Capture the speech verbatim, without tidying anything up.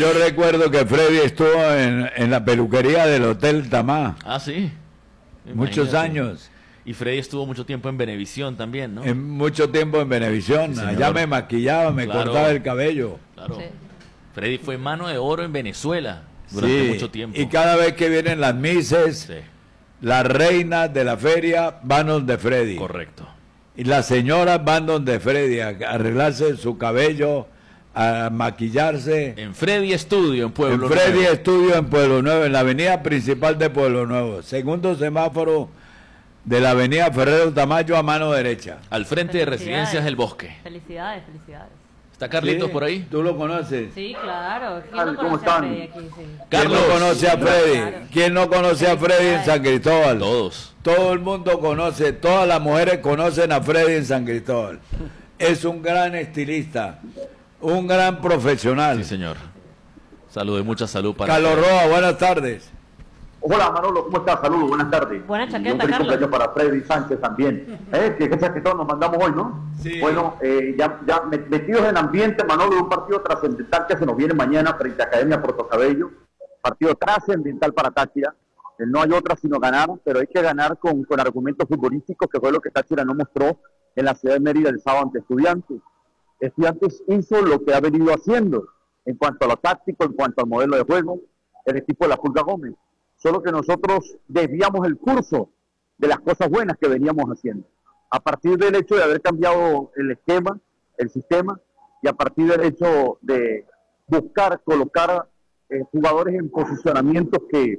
yo recuerdo que Freddy estuvo en, en la peluquería del Hotel Tamá. Ah, sí. Muchos Imagínate. años. Y Freddy estuvo mucho tiempo en Venevisión también, ¿no? En mucho tiempo en Venevisión. Sí, Allá me maquillaba, me Claro. cortaba el cabello. Claro. Sí. Freddy fue mano de oro en Venezuela durante Sí, mucho tiempo. y cada vez que vienen las mises, Sí, las reinas de la feria van donde Freddy. correcto. Y las señoras van donde Freddy a arreglarse su cabello, a maquillarse. En Freddy Studio, en Pueblo en Freddy Nuevo. Estudio en Pueblo Nuevo, en la avenida principal de Pueblo Nuevo. Segundo semáforo de la avenida Ferrero Tamayo a mano derecha. Al frente de Residencias del Bosque. Felicidades, felicidades. ¿Está Carlitos Sí, por ahí? ¿Tú lo conoces? Sí, claro. ¿Quién Tal, no ¿cómo conoce a están? Freddy aquí? Sí. ¿Quién Carlos. no conoce a Freddy? Claro. ¿Quién no conoce a Freddy en San Cristóbal? Todos. Todo el mundo conoce, todas las mujeres conocen a Freddy en San Cristóbal. Es un gran estilista, un gran profesional. Sí, señor. Salud y mucha salud para Carlos Freddy. Roa, buenas tardes. Hola Manolo, ¿cómo estás? Saludos, buenas tardes. Buena Y chaqueta, un feliz Carlos. cumpleaños para Freddy Sánchez también. ¿Eh? ¿Qué, qué chaquetón nos mandamos hoy, no? Sí. Bueno, eh, ya, ya met- metidos en ambiente, Manolo, de un partido trascendental que se nos viene mañana frente a Academia Portocabello. Partido trascendental para Táchira. Eh, No hay otra sino ganar, pero hay que ganar con, con argumentos futbolísticos, que fue lo que Táchira no mostró en la ciudad de Mérida el sábado ante Estudiantes. Estudiantes hizo lo que ha venido haciendo en cuanto a lo táctico, en cuanto al modelo de juego, el equipo de la Pulga Gómez. Solo que nosotros desviamos el curso de las cosas buenas que veníamos haciendo. A partir del hecho de haber cambiado el esquema, el sistema, y a partir del hecho de buscar colocar eh, jugadores en posicionamientos que